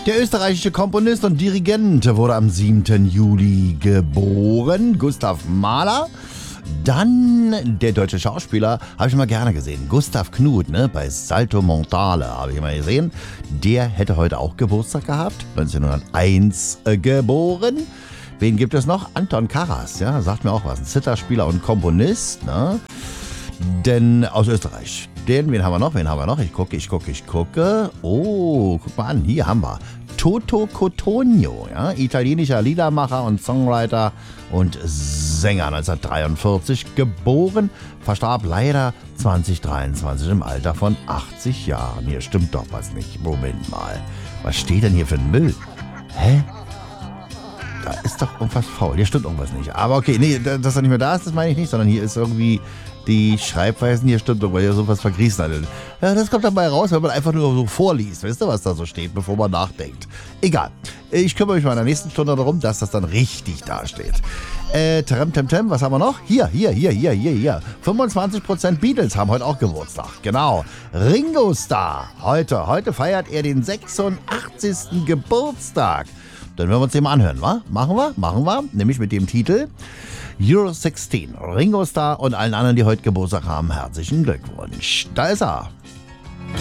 Der österreichische Komponist und Dirigent wurde am 7. Juli geboren, Gustav Mahler. Dann der deutsche Schauspieler, habe ich immer gerne gesehen, Gustav Knuth, ne, bei Salto Mortale habe ich immer gesehen. Der hätte heute auch Geburtstag gehabt, 1901 geboren. Wen gibt es noch? Anton Karas, ja, sagt mir auch was, ein Zitherspieler und Komponist, ne? Denn aus Österreich. Wen haben wir noch? Ich gucke. Oh, guck mal an, hier haben wir Toto Cotugno, ja, italienischer Liedermacher und Songwriter und Sänger, 1943 geboren, verstarb leider 2023 im Alter von 80 Jahren. Hier stimmt doch was nicht. Moment mal. Was steht denn hier für ein Müll? Hä? Da ist doch irgendwas faul. Hier stimmt irgendwas nicht. Aber okay, nee, dass er nicht mehr da ist, das meine ich nicht, sondern hier ist irgendwie die Schreibweisen, hier stimmt doch, weil hier sowas vergrießt hat. Ja, das kommt dabei raus, wenn man einfach nur so vorliest. Weißt du, was da so steht, bevor man nachdenkt? Egal. Ich kümmere mich mal in der nächsten Stunde darum, dass das dann richtig dasteht. Temtem, was haben wir noch? Hier. 25% Beatles haben heute auch Geburtstag. Genau. Ringo Starr. Heute feiert er den 86. Geburtstag. Dann werden wir uns den mal anhören, wa? Machen wir. Nämlich mit dem Titel Euro 16. Ringo Starr und allen anderen, die heute Geburtstag haben, herzlichen Glückwunsch. Da ist er.